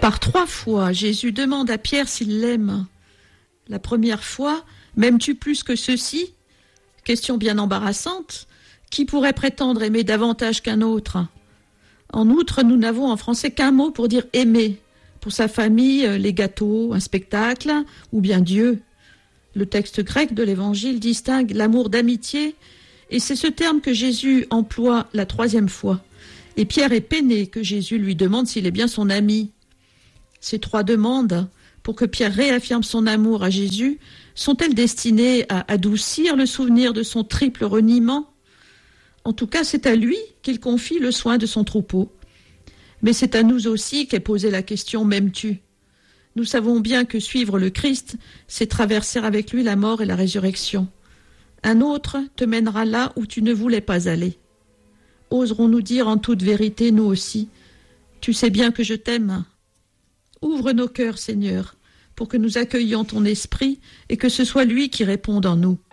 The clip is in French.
Par 3 fois, Jésus demande à Pierre s'il l'aime. La première fois, m'aimes-tu plus que ceci ? Question bien embarrassante. Qui pourrait prétendre aimer davantage qu'un autre ? En outre, nous n'avons en français qu'un mot pour dire aimer. Pour sa famille, les gâteaux, un spectacle, ou bien Dieu. Le texte grec de l'Évangile distingue l'amour d'amitié, et c'est ce terme que Jésus emploie la 3e fois. Et Pierre est peiné que Jésus lui demande s'il est bien son ami. Ces 3 demandes, pour que Pierre réaffirme son amour à Jésus, sont-elles destinées à adoucir le souvenir de son triple reniement ? En tout cas, c'est à lui qu'il confie le soin de son troupeau. Mais c'est à nous aussi qu'est posée la question « m'aimes-tu » ? Nous savons bien que suivre le Christ, c'est traverser avec lui la mort et la résurrection. Un autre te mènera là où tu ne voulais pas aller. Oserons-nous dire en toute vérité, nous aussi, « Tu sais bien que je t'aime ». Ouvre nos cœurs, Seigneur, pour que nous accueillions ton esprit et que ce soit lui qui réponde en nous.